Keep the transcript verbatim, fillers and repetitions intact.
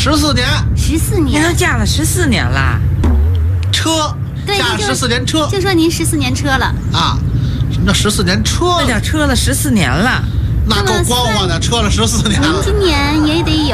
十四年， 十四年， 您都驾了十四年了。 车， 对， 驾十四年车， 就说您十四年车了啊？什么叫十四年车？ 那叫车了十四年了， 那够光滑的，车了十四年了。 您今年也得有。